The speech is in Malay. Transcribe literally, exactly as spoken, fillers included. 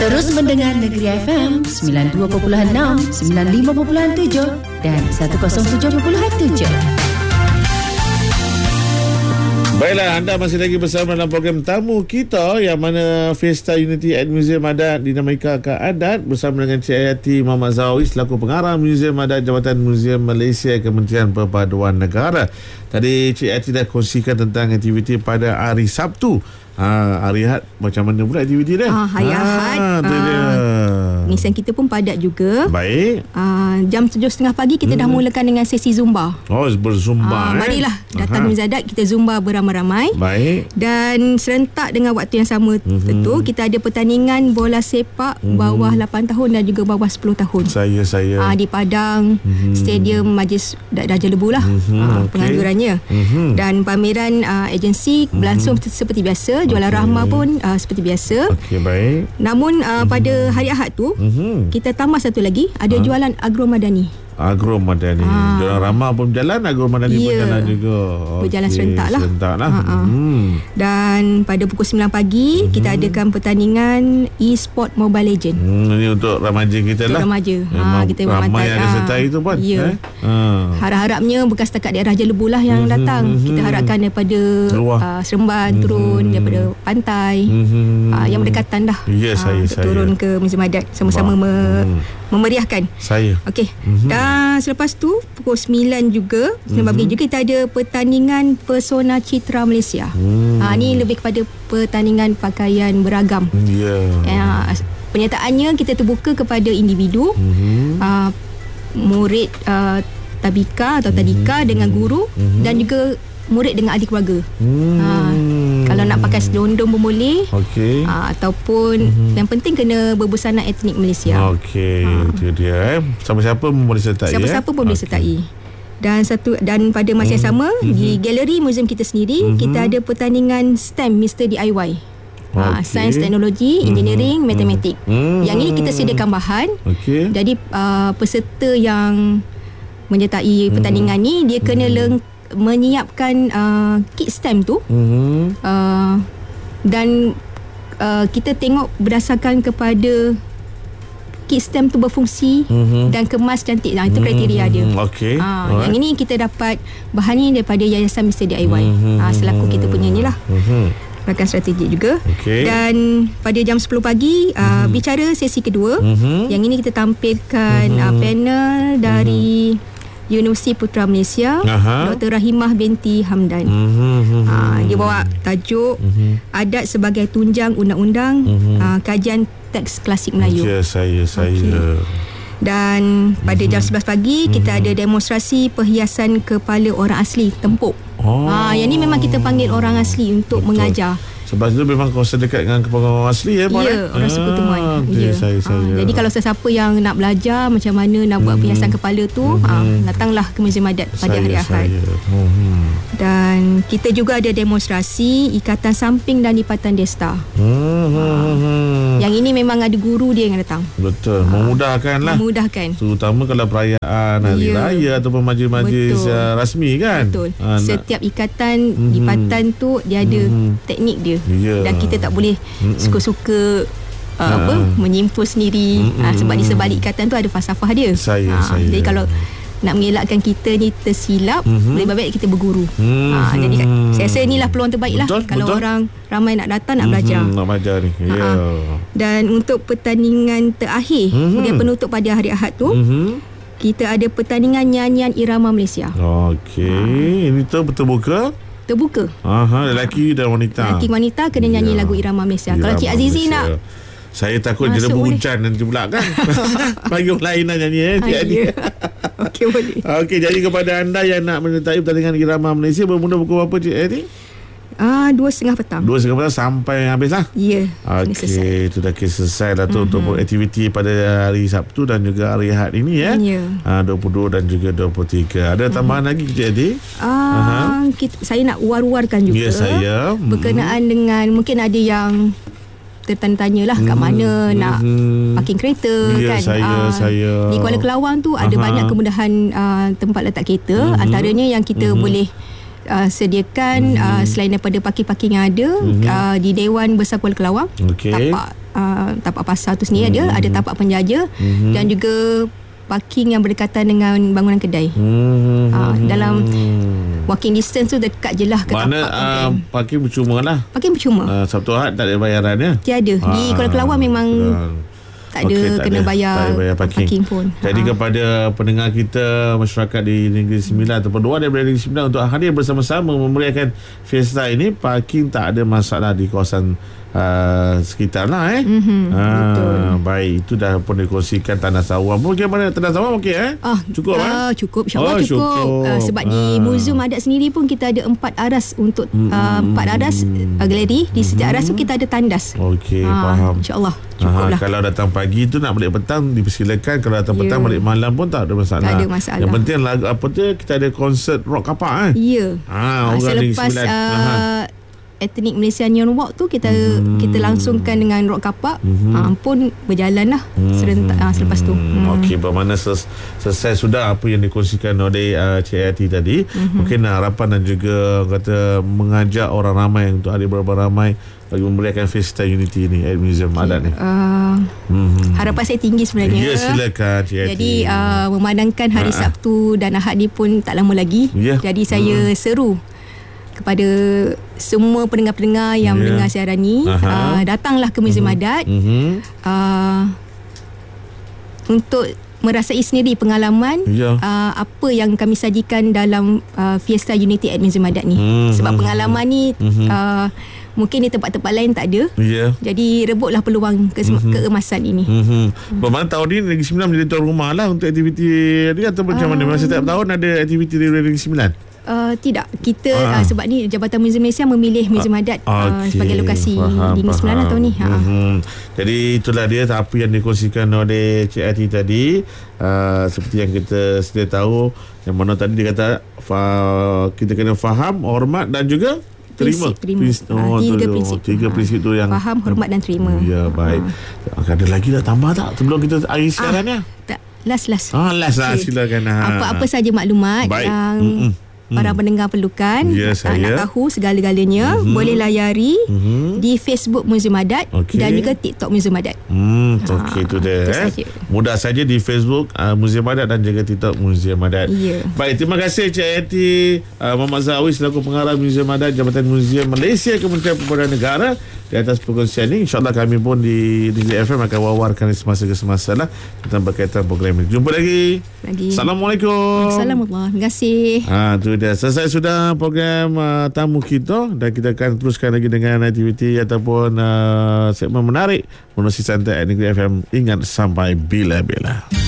Terus mendengar Negeri F M sembilan puluh dua perpuluhan enam, sembilan puluh lima perpuluhan tujuh dan seratus tujuh perpuluhan tujuh. Baiklah, anda masih lagi bersama dalam program tamu kita yang mana Fiesta Unity at Museum Adat dinamakan Adat bersama dengan Cik Hayati Muhammad Zawi selaku pengarah Museum Adat Jabatan Museum Malaysia Kementerian Perpaduan Negara. Tadi Cik Hayati dah kongsikan tentang aktiviti pada hari Sabtu. Ha, hari Ahad macam mana pula aktiviti dia? Ah, hari Ahad. Ah, Nisan kita pun padat juga. Baik. Ah, jam tujuh tiga puluh pagi kita hmm. dah mulakan dengan sesi Zumba. Oh, berzumba. Ah, eh? Marilah datang Museum Adat, kita Zumba beramai-ramai. Baik. Dan serentak dengan waktu yang sama hmm. tentu kita ada pertandingan bola sepak hmm. bawah lapan tahun dan juga bawah sepuluh tahun. Saya saya. Ah, di Padang hmm. Stadium Majlis Raja Lebu lah hmm. ah, okay. penganjurannya. Hmm. Dan pameran ah, agensi hmm. berlangsung seperti biasa. Jualan okay. rahmah pun uh, seperti biasa. Okey, baik. Namun uh, mm-hmm. pada hari Ahad tu mm-hmm. kita tambah satu lagi, ada ha? jualan agro madani. Agro madani. Ha. Jualan rahmah pun berjalan, agro madani yeah. pun jalan juga. Berjalan okay. serentak lah. Serentak lah. Hmm. Dan pada pukul sembilan pagi mm-hmm. kita adakan pertandingan e-sport Mobile Legend. Hmm, ini untuk remaja kita untuk lah. Remaja. Ha, kita ramai yang ada sertai tu pun. Ya. Eh? Ha. Harap-harapnya bukan setakat daerah Jelebu lah yang mm-hmm. datang. Kita harapkan daripada uh, Seremban mm-hmm. turun, daripada pantai mm-hmm. uh, yang berdekatan dah. Ya, saya, uh, saya. Turun ke Museum Adat sama-sama me- mm. memeriahkan. Saya. Okey. Mm-hmm. Dan selepas tu pukul sembilan juga sembilan pagi mm-hmm. juga kita ada pertandingan Persona Citra Malaysia. Mm. Ha, ni lebih kepada pertandingan pakaian beragam. Ya. Yeah. Uh, penyertaannya kita terbuka kepada individu, mm-hmm. uh, murid uh, tabika atau tadika mm-hmm. dengan guru mm-hmm. dan juga murid dengan ahli keluarga. Hmm. Ha, kalau nak pakai selondong pun boleh. Okey. Ha, ataupun hmm. yang penting kena berbusana etnik Malaysia. Okey, ha. Itu dia eh. Siapa-siapa pun boleh sertai. Siapa-siapa eh? pun boleh okay. sertai. Dan satu dan pada masa hmm. yang sama hmm. di galeri museum kita sendiri hmm. kita ada pertandingan STEM Mister D I Y. Okay. Ha, Sains, Teknologi, Engineering, hmm. Matematik. Hmm. Yang ini kita sediakan bahan. Okay. Jadi uh, peserta yang menyertai hmm. pertandingan ni dia kena hmm. lengkap menyiapkan uh, kit STEM tu mm-hmm. uh, dan uh, kita tengok berdasarkan kepada kit STEM tu berfungsi mm-hmm. dan kemas cantik. Nah, itu kriteria dia. Okay. Uh, yang ini kita dapat bahan ni daripada Yayasan Mister D I Y mm-hmm. uh, selaku kita punya ni lah mm-hmm. rakan strategik juga. Okay. Dan pada jam sepuluh pagi uh, mm-hmm. bicara sesi kedua mm-hmm. yang ini kita tampilkan mm-hmm. uh, panel dari mm-hmm. Universiti Putra Malaysia, Aha. Doktor Rahimah binti Hamdan. Mm-hmm. Ha, dia bawa tajuk mm-hmm. Adat sebagai tunjang undang-undang mm-hmm. ha, kajian teks klasik Melayu. Ya, saya saya. Okay. Dan pada mm-hmm. jam sebelas pagi mm-hmm. kita ada demonstrasi perhiasan kepala orang asli Tempuk. Oh. Ha, yang ni memang kita panggil orang asli untuk Betul. mengajar. Sebab itu memang kawasan dekat dengan orang asli ya, Puan? Ya, orang suku Temuan. Ah, ya. Saya, saya. Ha, jadi kalau sesiapa yang nak belajar macam mana nak buat mm-hmm. perhiasan kepala tu, mm-hmm. ha, datanglah ke Museum Adat pada saya, hari Ahad. Mm-hmm. Dan kita juga ada demonstrasi Ikatan Samping dan Lipatan Desta. Mm-hmm. Ha, yang ini memang ada guru dia yang datang. Betul, ha, memudahkan lah. Memudahkan. Terutama kalau perayaan hari ya. raya ataupun majlis-majlis uh, rasmi kan. Betul. Ha, setiap ikatan mm-hmm. lipatan tu dia ada mm-hmm. teknik dia. Yeah. Dan kita tak boleh Mm-mm. suka-suka uh, ha. apa menyimpul sendiri ha, sebab di sebalik ikatan tu ada falsafah dia. Saya, ha, saya. Jadi kalau nak mengelakkan kita ni tersilap, mm-hmm. lebih baik kita berguru. Mm-hmm. Ha, jadi saya rasa inilah peluang terbaik lah kalau betul. orang ramai nak datang nak belajar. Mm-hmm. Nak belajar ni. Ha, yeah. Dan untuk pertandingan terakhir mm-hmm. dia penutup pada hari Ahad tu. Mm-hmm. Kita ada pertandingan nyanyian irama Malaysia. Okey, ha. ini tu terbuka. Terbuka. Aha, lelaki dan wanita. Lelaki wanita kena nyanyi ya. lagu irama Malaysia. Irama Kalau Cik Azizi Malaysia. nak saya takut dia hujan nanti pula kan. Bagi orang lain nak nyanyi eh Cik Adi. Okey boleh. Okey, jadi kepada anda yang nak menyertai pertandingan irama Malaysia bermula pukul berapa Cik Adi? Ah, dua setengah petang. Dua setengah petang sampai habis lah. Ya. Okey, itu dah kira selesai dah tu mm-hmm. untuk aktiviti pada hari Sabtu dan juga hari Ahad ini ya. Ya. Ah, dua puluh dua dan juga dua puluh tiga. Ada tambahan mm-hmm. lagi Cik Adi? Ah, kita, saya nak war-warkan juga. Ya, saya. Berkenaan mm-hmm. dengan mungkin ada yang tertanya-tanya lah kat mana mm-hmm. nak parking kereta ya, kan. Saya, uh, saya. Di Kuala Kelawang tu Aha. ada banyak kemudahan uh, tempat letak kereta. Mm-hmm. Antaranya yang kita mm-hmm. boleh Uh, sediakan mm-hmm. uh, selain daripada parking-parking yang ada mm-hmm. uh, di Dewan Besar Kuala Kelawang, okay. tapak uh, tapak pasar tu sendiri mm-hmm. ada, ada tapak penjaja mm-hmm. dan juga parking yang berdekatan dengan bangunan kedai. Hmm. Uh, dalam walking distance tu dekat je lah ke tapak. Mana uh, parking percuma lah. Parking percuma. Uh, Sabtu Ahad tak ada bayaran ya? Tiada. Ha. Di Kuala Kelawar memang uh. tak ada, okay, tak kena ada. Bayar, tak bayar parking. parking pun. Jadi ha. kepada pendengar kita, masyarakat di Negeri Sembilan ataupun luar daripada Negeri Sembilan untuk hadir bersama-sama memeriahkan fiesta ini, parking tak ada masalah di kawasan uh, sekitar lah eh. Mm-hmm, uh, betul. Baik, itu dah pun dikongsikan Tanah Sawam. Bagaimana Tanah Sawam okey eh? Ah, cukup uh, eh? Cukup, insyaAllah oh, cukup. cukup. Uh, sebab uh. di Museum Adat sendiri pun kita ada empat aras untuk mm-hmm. uh, empat aras uh, galeri. Di setiap mm-hmm. aras tu kita ada tandas. Okey, uh, faham. InsyaAllah. Aha, lah. Kalau datang pagi tu nak balik petang dipersilakan, kalau datang yeah. petang balik malam pun tak ada masalah. Tak ada masalah. Yang penting lagu apa tu, kita ada konsert rock kapak eh. Ya. Yeah. Ha, uh, selepas uh, Ethnic Malaysia Neon Walk tu kita hmm. kita langsungkan dengan rock kapak hmm. uh, pun berjalan lah hmm. serentak uh, selepas tu. Hmm. Okey, bermakna ses- selesai sudah apa yang dikongsikan oleh uh, Cik Hayati tadi. Hmm. Mungkin uh, harapan dan juga kata mengajak orang ramai untuk ada berapa ramai bagi memberikan Fiesta Unity ni at Museum okay. Adat ni. Uh, hmm. Harapan saya tinggi sebenarnya. Ya, silakan Cik Hayati. Jadi uh, memandangkan hari uh-huh. Sabtu dan Ahad ni pun tak lama lagi. Yeah. Jadi saya hmm. seru kepada semua pendengar-pendengar yang yeah. mendengar siaran ni, uh, datanglah ke Museum uh-huh. Adat uh-huh. Uh, untuk merasai sendiri pengalaman yeah. uh, apa yang kami sajikan dalam uh, Fiesta Unity at Museum Adat ni. Uh-huh. Sebab pengalaman ni uh-huh. uh, mungkin di tempat-tempat lain tak ada. Yeah. Jadi rebutlah peluang ke- uh-huh. keemasan ini. Uh-huh. Bermakna tahun ni Negeri Sembilan menjadi tuan rumah lah untuk aktiviti ni, atau macam uh, mana? Setiap tahun ada aktiviti di Negeri Sembilan? Uh, tidak, kita ah. uh, sebab ni Jabatan Museum Malaysia memilih Museum Adat uh, okay. sebagai lokasi faham, di Negeri Sembilan tahun ni. Ha. Mm-hmm. Jadi itulah dia apa yang dikongsikan oleh Cik Hayati tadi. Uh, seperti yang kita sedia tahu, yang mana tadi dia kata fa- kita kena faham, hormat dan juga terima. Prinsip, terima. Pris- oh, tiga tu, prinsip. Tiga prinsip tu yang faham, hormat dan terima. Ya, baik. Ha. Ada lagi lah tambah tak sebelum kita akhir siaran ya? Tak. Last last. Ah, last lah, okay. Silakan. Ha. Apa-apa saja maklumat baik. yang Mm-mm. para hmm. pendengar perlukan, ya, nak tahu segala-galanya, mm-hmm. boleh layari mm-hmm. di Facebook Museum Adat okay. dan juga TikTok Museum Adat. Hmm, okey, itu dia. Eh. Saja. Mudah saja di Facebook uh, Museum Adat dan juga TikTok Museum Adat. Ya. Baik, terima kasih Cik Hayati uh, Muhammad Zawi selaku pengarah Museum Adat Jabatan Museum Malaysia Kementerian Perubadanan Negara di atas perkongsian ini. InsyaAllah kami pun di Negeri F M akan wawarkan semasa ke semasa lah tentang berkaitan program ini. Jumpa lagi. lagi. Assalamualaikum. Assalamualaikum. Terima kasih. Ha, tu dia. Selesai sudah program uh, tamu kita dan kita akan teruskan lagi dengan aktiviti ataupun uh, segmen menarik menerusi santai Negeri F M. Ingat sampai bila-bila.